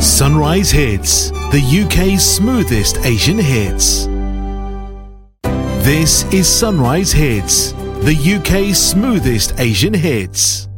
Sunrise Hits, the UK's smoothest Asian hits. This is Sunrise Hits, the UK's smoothest Asian hits.